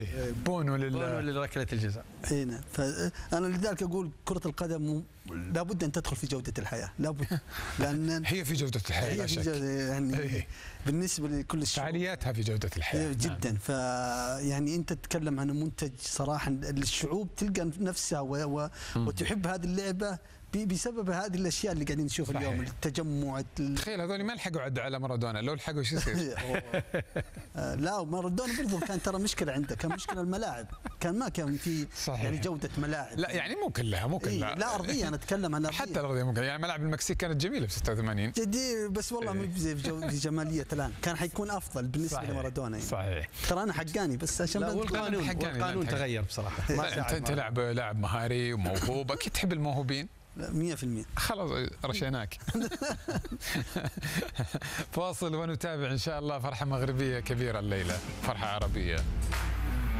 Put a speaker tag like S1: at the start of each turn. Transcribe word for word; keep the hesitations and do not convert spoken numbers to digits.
S1: بونو لل
S2: بونو لركلة الجزاء.
S3: اي نعم. فانا لذلك اقول كرة القدم لابد ان تدخل في جودة الحياة، لابد، لان
S1: هي في جودة الحياة لا
S3: هي في
S1: شك.
S3: جودة يعني
S1: إيه.
S3: بالنسبة لكل الشعوب
S1: فعالياتها في جودة الحياة
S3: جدا.
S1: نعم.
S3: فيعني انت تتكلم عن منتج صراحة الشعوب تلقى نفسها و... و... وتحب هذه اللعبة بسبب هذه الاشياء اللي قاعدين نشوفها اليوم، التجمع.
S1: تخيل هذول ما لحقوا عد على مارادونا، لو لحقوا شو يصير؟
S3: لا مارادونا برضو كان ترى مشكله عنده، كان مشكله الملاعب، كان ما كان في
S1: صحيح.
S3: يعني جوده ملاعب.
S1: لا يعني مو كلها مو كلها
S3: إيه لا ارضيه، انا اتكلم عن أرضية.
S1: حتى الارضيه ممكن، يعني ملاعب المكسيك كانت جميله في ستة وثمانين
S3: جدير، بس والله مو زي في جماليه الان، كان حيكون افضل بالنسبه
S1: صحيح.
S3: لمارادونا يعني.
S1: صحيح.
S3: ترى انا حقاني بس عشان
S2: والقانون القانون تغير بصراحه.
S1: ما انت انت لاعب لاعب مهاري وموهوب، اكيد تحب الموهوبين.
S3: مية في المية.
S1: خلاص رشيناك. فاصل ونتابع ان شاء الله فرحه مغربيه كبيره الليله، فرحه عربيه.